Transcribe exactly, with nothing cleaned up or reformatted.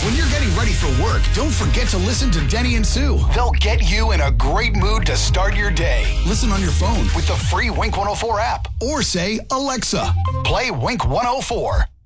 When you're getting ready for work, don't forget to listen to Denny and Sue. They'll get you in a great mood to start your day. Listen on your phone with the free Wink one oh four app. Or say, Alexa, play Wink one oh four.